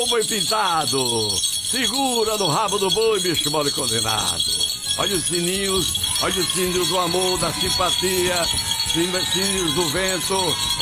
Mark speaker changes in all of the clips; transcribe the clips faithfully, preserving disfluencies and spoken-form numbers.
Speaker 1: Alô, boi pintado, segura no rabo do boi, bicho mole condenado. Olha os sininhos, olha os sininhos do amor, da simpatia, sininhos do vento.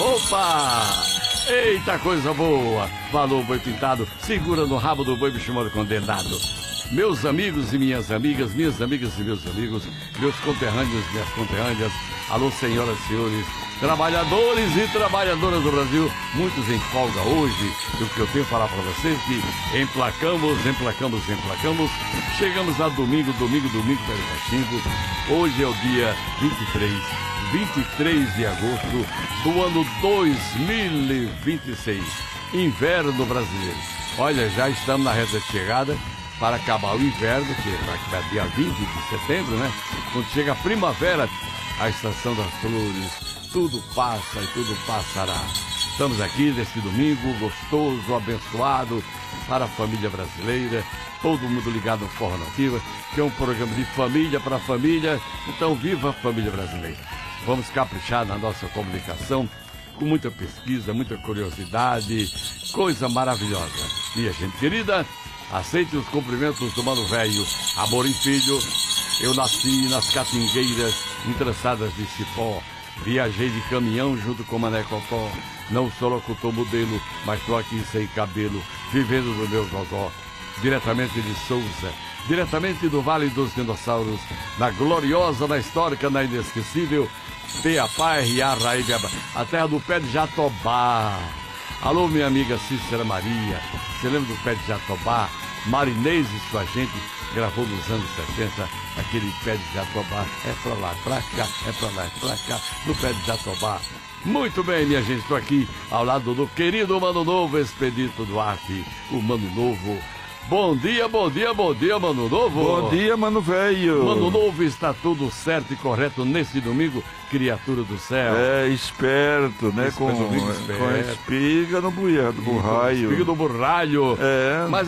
Speaker 1: Opa! Eita, coisa boa! Valor, boi pintado, segura no rabo do boi, bicho mole condenado. Meus amigos e minhas amigas, minhas amigas e meus amigos, meus conterrâneos, minhas conterrâneas, alô, senhoras e senhores, trabalhadores e trabalhadoras do Brasil, muitos em folga hoje. E o que eu tenho para falar para vocês é que emplacamos, emplacamos, emplacamos. Chegamos a domingo, domingo, domingo, cinco. Hoje é o dia vinte e três, vinte e três de agosto do ano dois mil e vinte e seis. Inverno brasileiro. Olha, já estamos na reta de chegada para acabar o inverno, que é dia vinte de setembro, né? Quando chega a primavera, a estação das flores, tudo passa e tudo passará. Estamos aqui neste domingo gostoso, abençoado para a família brasileira, todo mundo ligado no Forró Nativa, que é um programa de família para família. Então viva a família brasileira. Vamos caprichar na nossa comunicação, com muita pesquisa, muita curiosidade, coisa maravilhosa. Minha gente querida, aceite os cumprimentos do Mano Velho. Amor em filho, eu nasci nas catingueiras entrançadas de cipó. Viajei de caminhão junto com Mané Cotó. Não sou locutor modelo, mas tô aqui sem cabelo, vivendo do meu gogó. Diretamente de Souza, diretamente do Vale dos Dinossauros, na gloriosa, na histórica, na inesquecível Peapá, R A, Raíba, a terra do pé de Jatobá. Alô, minha amiga Cícera Maria, você lembra do pé de Jatobá? Marinês e sua gente gravou nos anos sessenta aquele pé de Jatobá. É pra lá, pra cá, é pra lá, é pra cá, no pé de Jatobá. Muito bem, minha gente, estou aqui ao lado do querido Mano Novo, Expedito Duarte, o Mano Novo. Bom dia, bom dia, bom dia, Mano Novo.
Speaker 2: Bom dia, Mano Velho.
Speaker 1: Mano Novo, está tudo certo e correto nesse domingo, criatura do céu.
Speaker 2: É, esperto, né?
Speaker 1: Esse
Speaker 2: com,
Speaker 1: domingo esperto.
Speaker 2: com a espiga no buiado, do burraio.
Speaker 1: Espiga do burralho.
Speaker 2: É.
Speaker 1: Mas